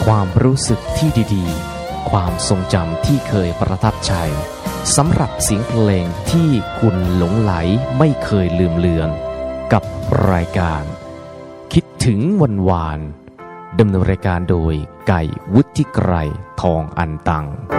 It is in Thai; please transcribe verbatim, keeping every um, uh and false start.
ความรู้สึกที่ดีๆความทรงจำที่เคยประทับใจสำหรับเสียงเพลงที่คุณหลงไหลไม่เคยลืมเลือนกับรายการคิดถึงวันวานดำเนินรายการโดยไก่วุฒิไกรทองอันตัง